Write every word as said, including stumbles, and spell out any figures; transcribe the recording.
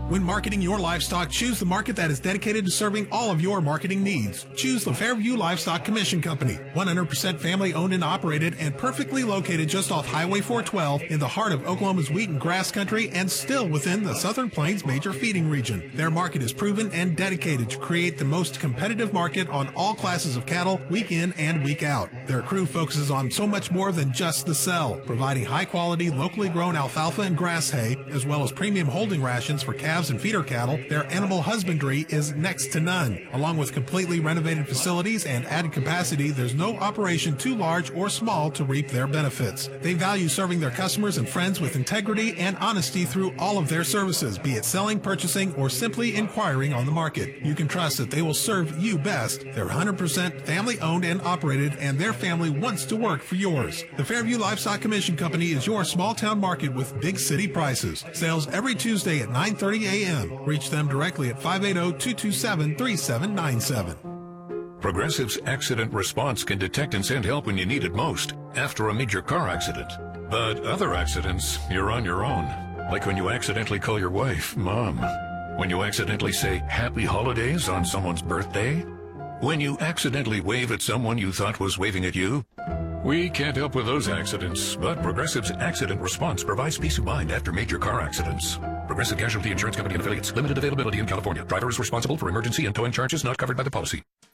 When marketing your livestock, choose the market that is dedicated to serving all of your marketing needs. Choose the Fairview Livestock Commission Company, one hundred percent family-owned and operated and perfectly located just off Highway four twelve in the heart of Oklahoma's wheat and grass country and still within the Southern Plains major feeding region. Their market is proven and dedicated to create the most competitive market on all classes of cattle, week in and week out. Their crew focuses on so much more than just the sell, providing high-quality, locally grown alfalfa and grass hay, as well as premium holding rations for calves and feeder cattle. Their animal husbandry is next to none. Along with completely renovated facilities and added capacity, there's no operation too large or small to reap their benefits. They value serving their customers and friends with integrity and honesty through all of their services, be it selling, purchasing, or simply inquiring on the market. You can trust that they will serve you best. They're one hundred percent family-owned and operated, and their family wants to work for yours. The Fairview Livestock Commission Company is your small-town market with big city prices. Sales every Tuesday at nine thirty a m Reach them directly at five eight zero, two two seven, three seven nine seven. Progressive's Accident Response can detect and send help when you need it most, after a major car accident. But other accidents, you're on your own. Like when you accidentally call your wife Mom. When you accidentally say Happy Holidays on someone's birthday. When you accidentally wave at someone you thought was waving at you. We can't help with those accidents, but Progressive's Accident Response provides peace of mind after major car accidents. Progressive Casualty Insurance Company and Affiliates. Limited availability in California. Driver is responsible for emergency and towing charges not covered by the policy.